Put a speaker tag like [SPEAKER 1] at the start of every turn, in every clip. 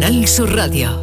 [SPEAKER 1] Canal Sur Radio.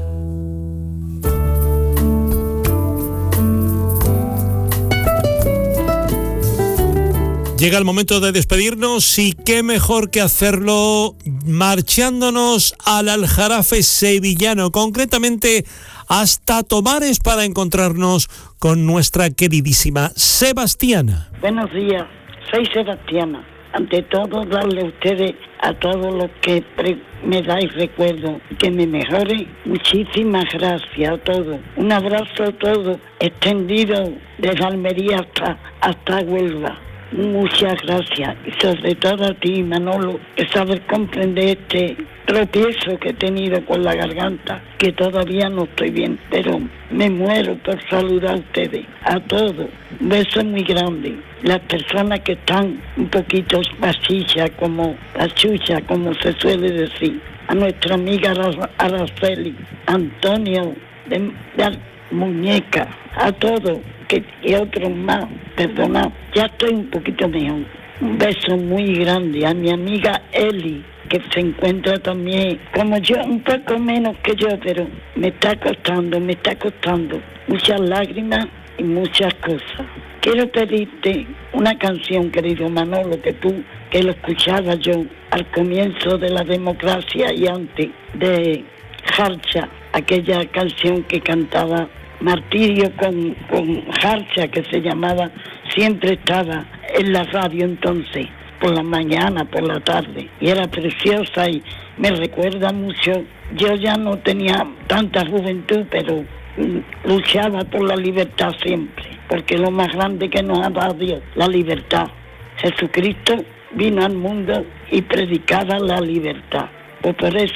[SPEAKER 2] Llega el momento de despedirnos y qué mejor que hacerlo marchándonos al Aljarafe sevillano, concretamente hasta Tomares, para encontrarnos con nuestra queridísima Sebastiana.
[SPEAKER 3] Buenos días, soy Sebastiana. Ante todo, darle a ustedes, a todos los que me dais recuerdo, que me mejore. Muchísimas gracias a todos. Un abrazo a todos, extendido desde Almería hasta Huelva. Muchas gracias, y sobre todo a ti, Manolo, que sabes comprender este tropiezo que he tenido con la garganta, que todavía no estoy bien, pero me muero por saludar a ustedes, a todos. Un beso muy grande. Las personas que están un poquito pachicha, como la chucha, como se suele decir, a nuestra amiga Araceli, Antonio, de Muñeca, a todos, y otros más, perdonad, ya estoy un poquito mejor. Un beso muy grande a mi amiga Eli, que se encuentra también, como yo, un poco menos que yo, pero me está costando muchas lágrimas y muchas cosas. Quiero pedirte una canción, querido Manolo, que lo escuchaba yo al comienzo de la democracia y antes, de Jarcha, aquella canción que cantaba Martirio con Jarcha, que se llamaba, siempre estaba en la radio entonces, por la mañana, por la tarde, y era preciosa y me recuerda mucho. Yo ya no tenía tanta juventud, pero luchaba por la libertad siempre, porque lo más grande que nos ha dado Dios, la libertad. Jesucristo vino al mundo y predicaba la libertad. Pues por eso